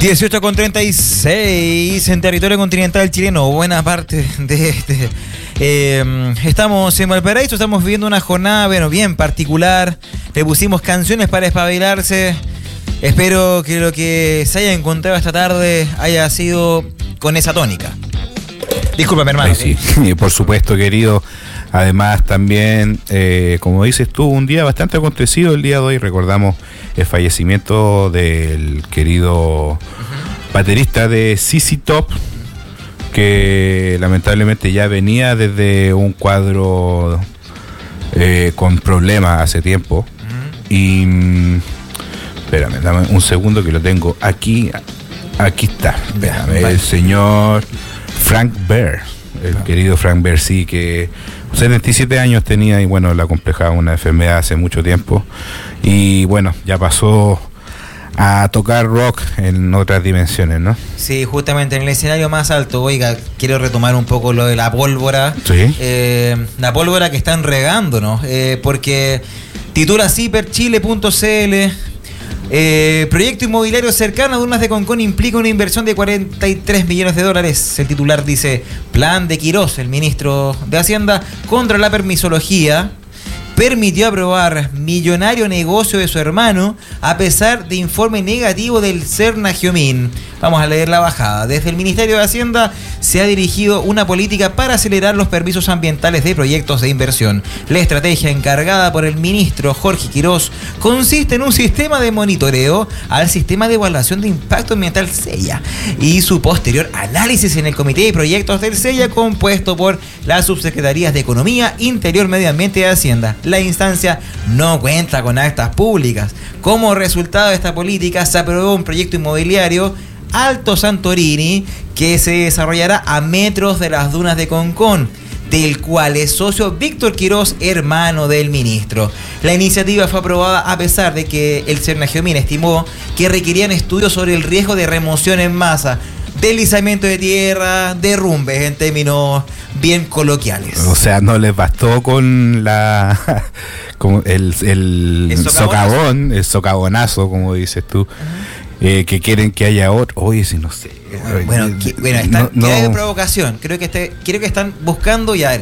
18:36 en territorio continental chileno, buena parte de este. Estamos en Valparaíso, estamos viviendo una jornada, bueno, bien particular. Le pusimos canciones para espabilarse. Espero que lo que se haya encontrado esta tarde haya sido con esa tónica. Discúlpame, hermano. Sí, por supuesto, querido. Además, también, como dices tú, un día bastante acontecido el día de hoy. Recordamos el fallecimiento del querido baterista de ZZ Top, que lamentablemente ya venía desde un cuadro con problemas hace tiempo. Y espérame, dame un segundo que lo tengo aquí. Aquí está. Espérame, el señor Frank Bear. El querido Frank Bear, sí, que 77 años tenía y bueno, le acomplejaba una enfermedad hace mucho tiempo. Y bueno, ya pasó a tocar rock en otras dimensiones, ¿no? Sí, justamente en el escenario más alto. Oiga, quiero retomar un poco lo de la pólvora. Sí. La pólvora que están regándonos, porque titula ciperchile.cl. Proyecto inmobiliario cercano a Dunas de Concón implica una inversión de $43 millones. El titular dice: plan de Quirós, el ministro de Hacienda, contra la permisología, permitió aprobar millonario negocio de su hermano a pesar de informe negativo del Cernagiomín. Vamos a leer la bajada. Desde el Ministerio de Hacienda se ha dirigido una política para acelerar los permisos ambientales de proyectos de inversión. La estrategia encargada por el ministro Jorge Quirós consiste en un sistema de monitoreo al sistema de evaluación de impacto ambiental SEIA y su posterior análisis en el Comité de Proyectos del SEIA, compuesto por las subsecretarías de Economía, Interior, Medio Ambiente y Hacienda. La instancia no cuenta con actas públicas. Como resultado de esta política se aprobó un proyecto inmobiliario Alto Santorini que se desarrollará a metros de las dunas de Concón, del cual es socio Víctor Quirós, hermano del ministro. La iniciativa fue aprobada a pesar de que el Cernagiomín estimó que requerían estudios sobre el riesgo de remoción en masa, deslizamiento de tierra, derrumbes en términos bien coloquiales. O sea, no les bastó con la con el socavón, el socavonazo, como dices tú. Que quieren que haya otro. Oye, si no sé. Están de provocación. Creo que están buscando ya.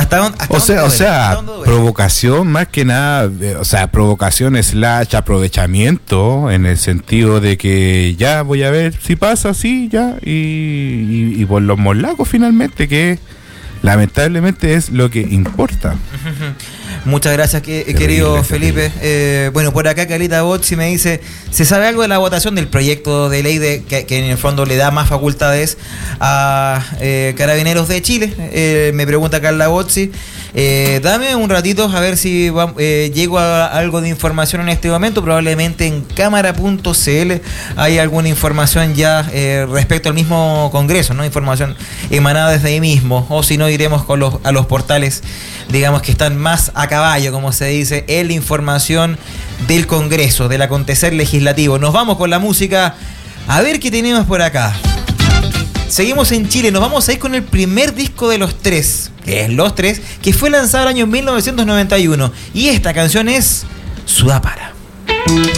Provocación más que nada. O sea, provocación / aprovechamiento, en el sentido de que ya voy a ver si pasa así, ya. Y por los morlacos finalmente, que lamentablemente es lo que importa. Muchas gracias, querido Felipe. Bueno, por acá Carlita Botsi me dice: ¿se sabe algo de la votación del proyecto de ley que en el fondo le da más facultades a Carabineros de Chile? Me pregunta Carla Botsi. Dame un ratito a ver si llego a algo de información en este momento. Probablemente en cámara.cl hay alguna información ya respecto al mismo Congreso, ¿no? Información emanada desde ahí mismo. O si no, iremos a los portales, digamos, que están más a caballo, como se dice, en la información del Congreso, del acontecer legislativo. Nos vamos con la música, a ver qué tenemos por acá. Seguimos en Chile, nos vamos a ir con el primer disco de Los Tres, que es Los Tres, que fue lanzado el año 1991. Y esta canción es Sudapara.